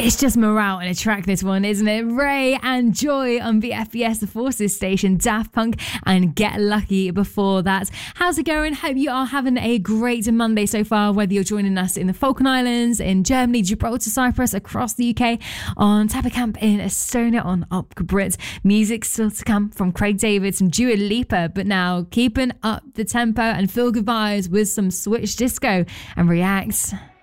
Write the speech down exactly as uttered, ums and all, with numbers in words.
It's just morale in a track, this one, isn't it? Ray and Joy on the F B S The Forces station, Daft Punk and Get Lucky before that. How's it going? Hope you are having a great Monday so far, whether you're joining us in the Falkland Islands, in Germany, Gibraltar, Cyprus, across the U K, on Tapa Camp in Estonia, on Up Brit. Music still to come from Craig David, some Dua Lipa, but now keeping up the tempo and feel good vibes with some Switch Disco and React.